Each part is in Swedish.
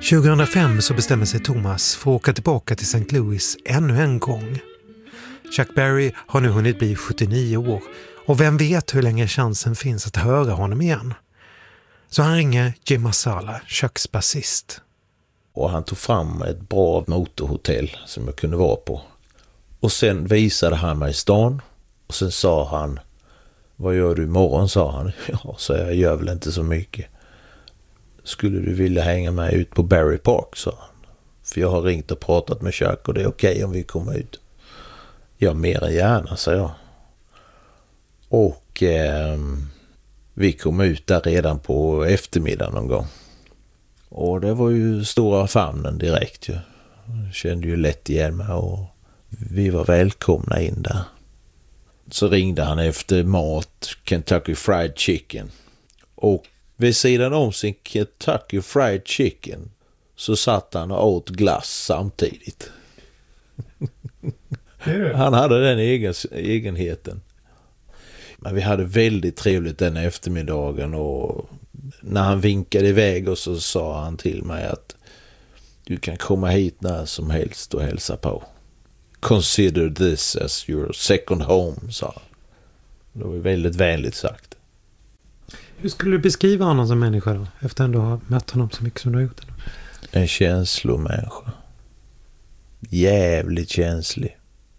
2005 så bestämmer sig Thomas för att åka tillbaka till St. Louis ännu en gång. Chuck Berry har nu hunnit bli 79 år och vem vet hur länge chansen finns att höra honom igen. Så han ringer Jim Marsala, Chucks basist. Och han tog fram ett bra motorhotell som jag kunde vara på. Och sen visade han mig stan och sen sa han, vad gör du imorgon, sa han. Ja, så jag gör väl inte så mycket. Skulle du vilja hänga med ut på Berry Park, sa han. För jag har ringt och pratat med Chuck och det är okej om vi kommer ut. Ja, mer än gärna, sa jag. Och vi kom ut där redan på eftermiddagen någon gång. Och det var ju stora famnen direkt ju. Jag kände ju lätt igen mig och vi var välkomna in där. Så ringde han efter mat, Kentucky Fried Chicken. Och vid sidan om sin Kentucky Fried Chicken så satt han och åt glass samtidigt. Han hade den egenheten. Men vi hade väldigt trevligt den eftermiddagen och när han vinkade iväg och så sa han till mig att du kan komma hit när som helst och hälsa på. Consider this as your second home, sa han. Det var väldigt vänligt sagt. Hur skulle du beskriva honom som människa då? Efter ändå ha mött honom så mycket som du har gjort. En känslomänniska. Jävligt känslig.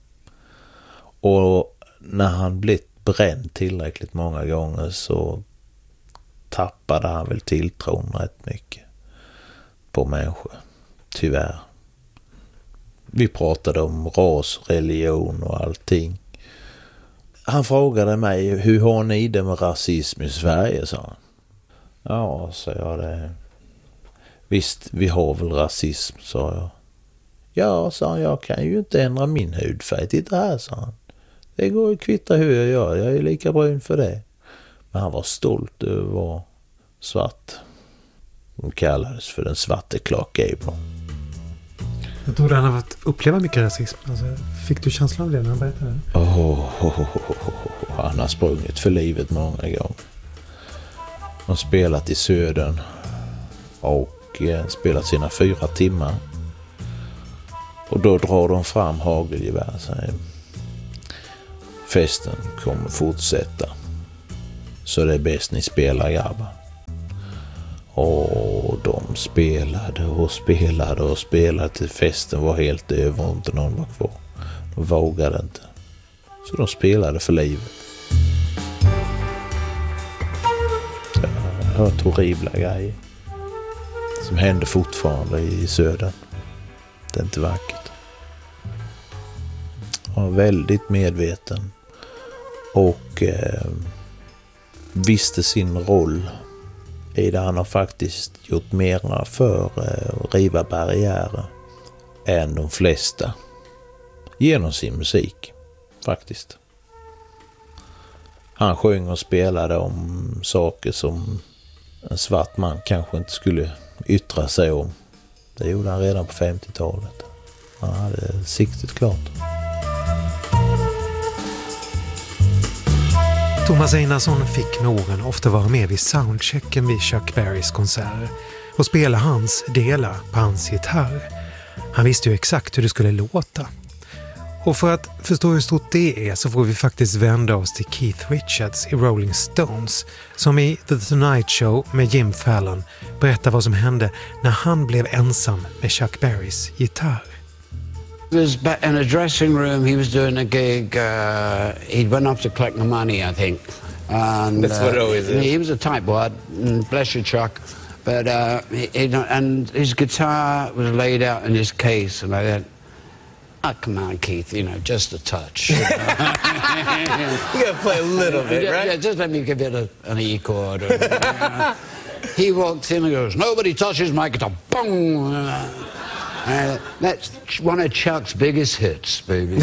Och när han blivit bränd tillräckligt många gånger så tappade han väl tilltron rätt mycket på människor. Tyvärr. Vi pratade om ras, religion och allting. Han frågade mig, hur har ni det med rasism i Sverige, sa han. Ja, sa jag det. Visst, vi har väl rasism, sa jag. Ja, sa han, jag kan ju inte ändra min hudfärg. Titta här, sa han. Det går ju kvitta hur jag gör. Jag är lika brun för det. Men han var stolt över att vara svart. De kallades för den svarte Clark Gable. Jag tror han har fått uppleva mycket rasism. Alltså, fick du känslan av det när han berättade? Han har sprungit för livet många gånger. Han har spelat i Södern och spelat sina 4 timmar. Och då drar de fram hagelgevär. Festen kommer fortsätta. Så det är bäst ni spelar, grabbar. Och de spelade till festen var helt över och inte någon var kvar. De vågade inte. Så de spelade för livet. Jag har hört horribla grejer som händer fortfarande i Södern. Det är inte vackert. Jag var väldigt medveten och visste sin roll i det. Han har faktiskt gjort mera för att riva barriärer än de flesta genom sin musik faktiskt. Han sjöng och spelade om saker som en svart man kanske inte skulle yttra sig om. Det gjorde han redan på 50-talet. Han hade siktet klart. Thomas Einarsson fick med åren ofta vara med vid soundchecken vid Chuck Berrys konserter och spela hans delar på hans gitarr. Han visste ju exakt hur det skulle låta. Och för att förstå hur stort det är så får vi faktiskt vända oss till Keith Richards i Rolling Stones som i The Tonight Show med Jim Fallon berättar vad som hände när han blev ensam med Chuck Berrys gitarr. He was back in a dressing room. He was doing a gig. He'd went off to collect the money, I think. And, that's what it always is. He was a tightwad, bless you, Chuck. But and his guitar was laid out in his case, and I said, "Oh, come on, Keith, just a touch." You gotta play a little bit, right? Yeah, just let me give it an E chord. He walked in and goes, "Nobody touches my guitar." Boom. That's one of Chucks biggest hits, baby.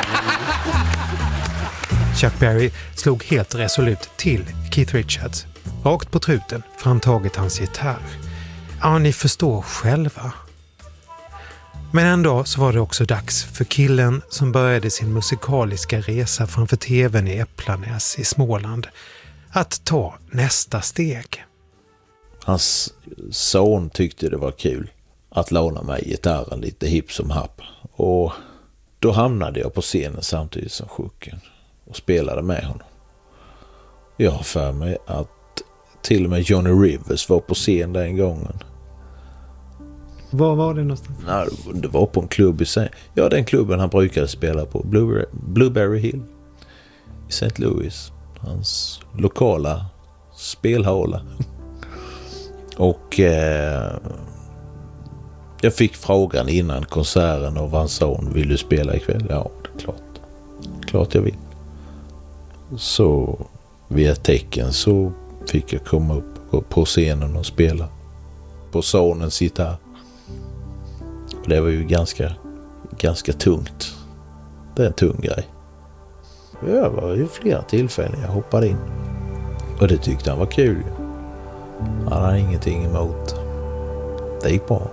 Chuck Berry slog helt resolut till Keith Richards. Rakt på truten framtaget hans gitarr. Ja, ni förstår själva. Men en dag så var det också dags för killen som började sin musikaliska resa framför tvn i Äpplanäs i Småland att ta nästa steg. Hans son tyckte det var kul. att låna mig gitarren lite hipp som happ. Och då hamnade jag på scenen samtidigt som Sjuken och spelade med honom. Jag har för mig att till och med Johnny Rivers var på scen den gången. Var var det någonstans? Nej, det var på en klubb i St. Ja, den klubben han brukade spela på. Blueberry Hill i St. Louis. Hans lokala spelhåla. Och jag fick frågan innan konserten av hans son: vill du spela ikväll? Ja, det är klart. Klart jag vill. Så via tecken så fick jag komma upp på scenen och spela på sonens gitarr. Och det var ju ganska tungt. Det är en tung grej. Det var ju flera tillfällen jag hoppade in. Och det tyckte han var kul. Han hade ingenting emot. Det gick bra.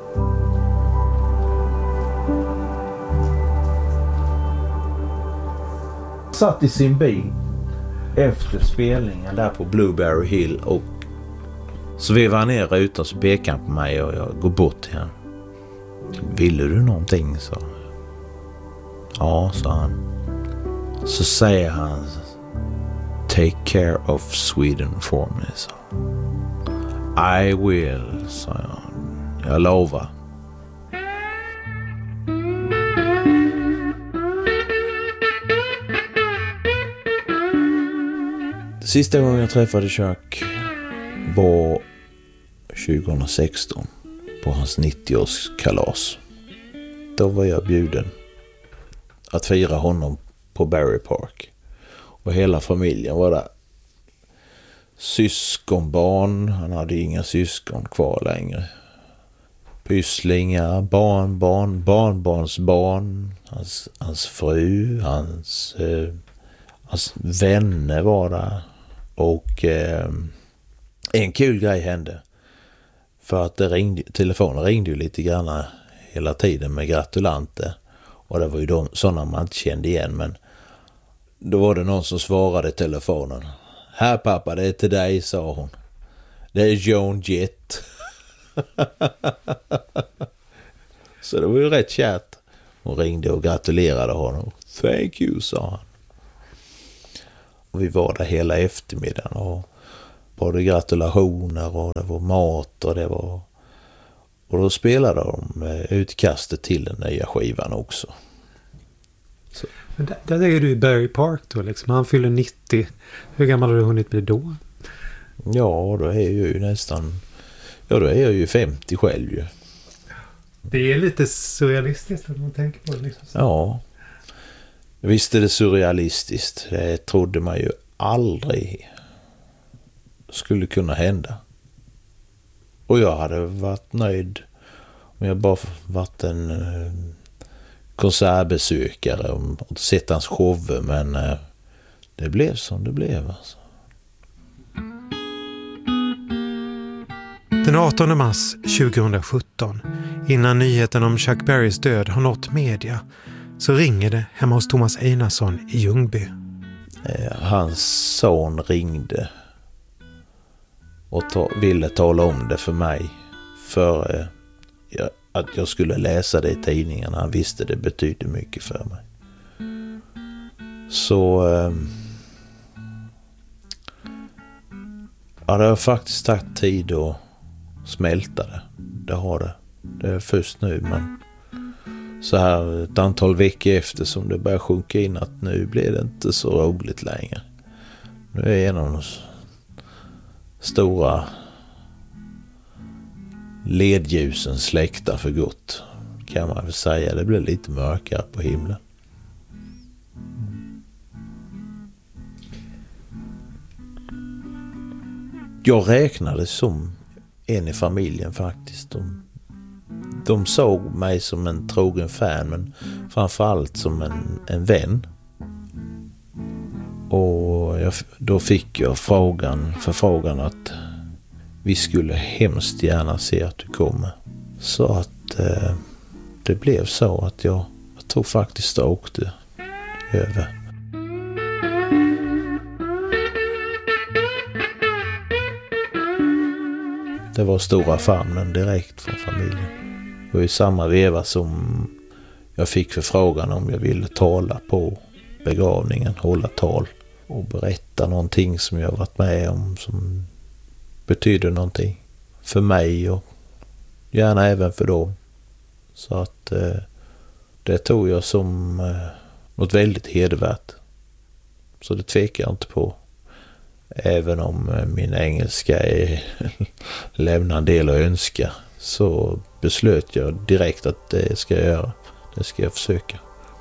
Satt i sin bil efter spelningen där på Blueberry Hill och så vevade han ner rutan, så pekade han på mig och jag går bort till honom. Ville du någonting? Så. Ja, sa han. Så säger han: take care of Sweden for me. Så. I will, sa jag. Jag lovar. Sista gången jag träffade Chuck var 2016 på hans 90-årskalas. Då var jag bjuden att fira honom på Barry Park. Och hela familjen var där. Syskonbarn, han hade inga syskon kvar längre. Pysslingar, barnbarn, barnbarnsbarn, hans fru, hans vänner var där. Och en kul grej hände. För att telefonen ringde ju lite grann hela tiden med gratulanter. Och det var ju sådana man inte kände igen. Men då var det någon som svarade i telefonen. Här pappa, det är till dig, sa hon. Det är Joan Jett. Så det var ju rätt kärt. Hon ringde och gratulerade honom. Thank you, sa han. Och vi var där hela eftermiddagen och både gratulationer och det var mat och det var... Och då spelade de utkastet till den nya skivan också. Så. Men där är du i Barry Park då liksom. Han fyller 90. Hur gammal har du hunnit bli då? Ja, då är jag ju nästan... Ja, då är jag ju 50 själv ju. Det är lite surrealistiskt när man tänker på det liksom. Ja. Visst är det surrealistiskt. Det trodde man ju aldrig skulle kunna hända. Och jag hade varit nöjd om jag bara varit en konsertbesökare och sett hans shower, men det blev som det blev alltså. Den 18 mars 2017, innan nyheten om Chuck Berrys död har nått media, så ringer det hemma hos Thomas Einarsson i Ljungby. Hans son ringde och ville tala om det för mig för att jag skulle läsa det i tidningen. Han visste det betydde mycket för mig. Så ja, det har faktiskt tagit tid att smälta det. Det har det. Det är först nu, men så här ett antal veckor efter som det börjar sjunka in att nu blir det inte så roligt längre. Nu är en av de stora ledljusen släckta för gott, kan man väl säga. Det blir lite mörkare på himlen. Jag räknade som en i familjen faktiskt. De såg mig som en trogen fan, men framförallt som en vän. Och då fick jag förfrågan att vi skulle hemskt gärna se att du kommer. Så att det blev så att jag tror faktiskt jag åkte över. Det var stora famnen direkt från familjen. Det var i samma veva som jag fick förfrågan om jag ville tala på begravningen, hålla tal och berätta någonting som jag varit med om som betyder någonting för mig och gärna även för dem. Så att det tog jag som något väldigt hedervärt. Så det tvekar jag inte på. Även om min engelska lämnar en del att önska, så beslöt jag direkt att det ska jag göra. Det ska jag försöka.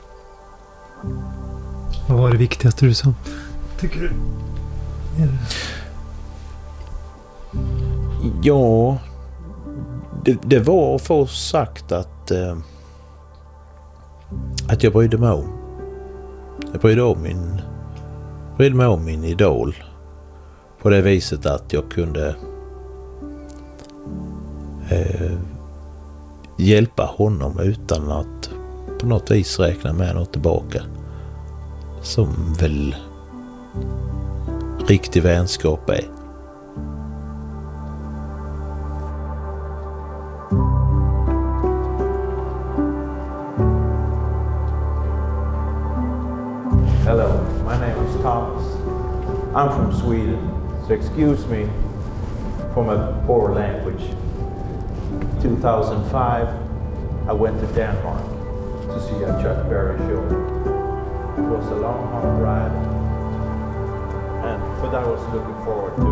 Vad var det viktigaste du sa? Tycker du? Ja, det var att få sagt att jag brydde mig om. Jag brydde mig om min idol. På det viset att jag kunde hjälpa honom utan att på något vis räkna med något tillbaka. Som väl riktig vänskap är. Hello, my name is Thomas. I'm from Sweden, so excuse me for my poor language. 2005, I went to Denmark to see a Chuck Berry show. It was a long, hard ride, and but I was looking forward to